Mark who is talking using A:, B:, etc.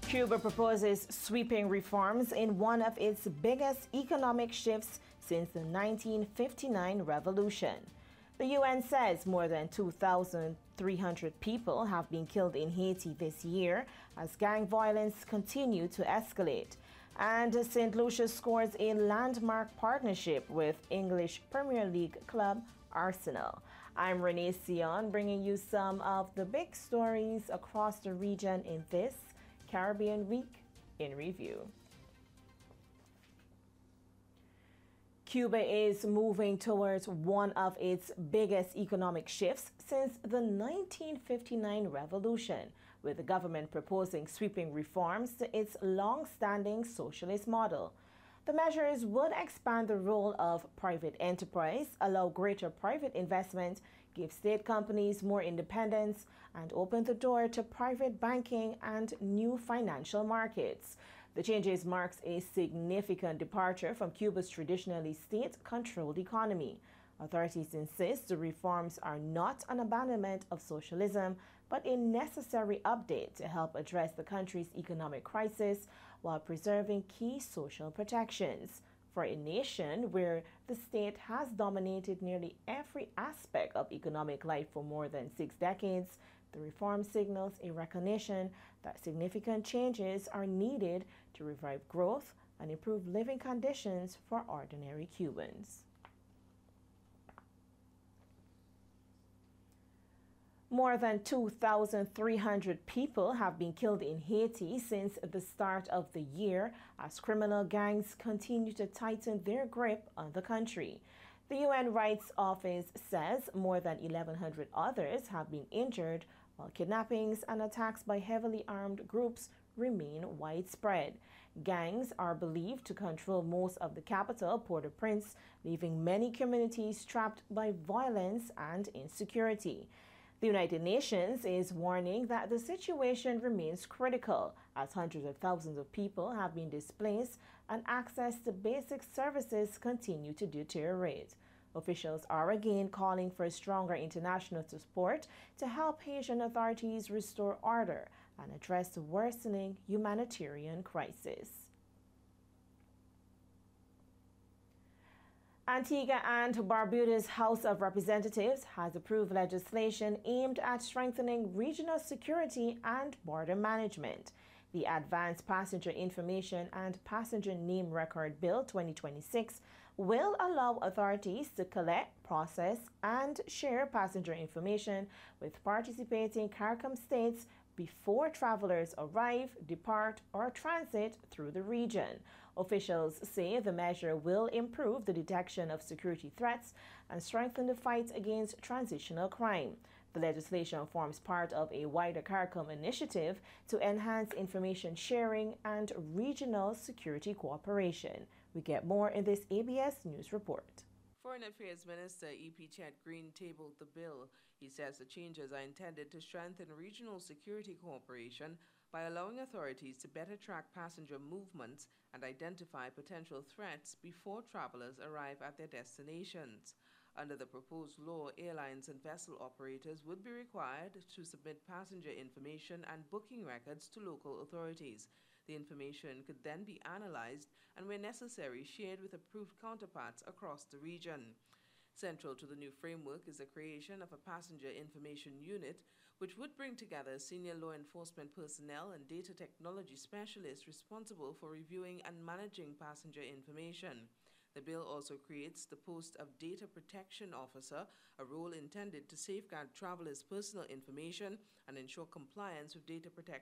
A: Cuba proposes sweeping reforms in one of its biggest economic shifts since the 1959 revolution. The UN says more than 2,300 people have been killed in Haiti this year as gang violence continues to escalate. And St. Lucia scores a landmark partnership with English Premier League club Arsenal. I'm Renee Sion, bringing you some of the big stories across the region in this Caribbean Week in Review. Cuba is moving towards one of its biggest economic shifts since the 1959 revolution, with the government proposing sweeping reforms to its long-standing socialist model. The measures would expand the role of private enterprise, allow greater private investment, give state companies more independence, and open the door to private banking and new financial markets. The changes marks a significant departure from Cuba's traditionally state-controlled economy. Authorities insist the reforms are not an abandonment of socialism, but a necessary update to help address the country's economic crisis while preserving key social protections. For a nation where the state has dominated nearly every aspect of economic life for more than 6 decades, the reform signals a recognition that significant changes are needed to revive growth and improve living conditions for ordinary Cubans. More than 2,300 people have been killed in Haiti since the start of the year as criminal gangs continue to tighten their grip on the country. The UN Rights Office says more than 1,100 others have been injured, while kidnappings and attacks by heavily armed groups remain widespread. Gangs are believed to control most of the capital, Port-au-Prince, leaving many communities trapped by violence and insecurity. The United Nations is warning that the situation remains critical as hundreds of thousands of people have been displaced and access to basic services continue to deteriorate. Officials are again calling for stronger international support to help Haitian authorities restore order and address the worsening humanitarian crisis. Antigua and Barbuda's House of Representatives has approved legislation aimed at strengthening regional security and border management. The Advanced Passenger Information and Passenger Name Record Bill 2026 will allow authorities to collect, process, and share passenger information with participating CARICOM states before travelers arrive, depart, or transit through the region. Officials say the measure will improve the detection of security threats and strengthen the fight against transitional crime. The legislation forms part of a wider CARICOM initiative to enhance information sharing and regional security cooperation. We get more in this ABS News report.
B: Foreign Affairs Minister E.P. Chet Green tabled the bill. He says the changes are intended to strengthen regional security cooperation by allowing authorities to better track passenger movements and identify potential threats before travelers arrive at their destinations. Under the proposed law, airlines and vessel operators would be required to submit passenger information and booking records to local authorities. The information could then be analyzed and, where necessary, shared with approved counterparts across the region. Central to the new framework is the creation of a passenger information unit, which would bring together senior law enforcement personnel and data technology specialists responsible for reviewing and managing passenger information. The bill also creates the post of Data Protection Officer, a role intended to safeguard travelers' personal information and ensure compliance with data protection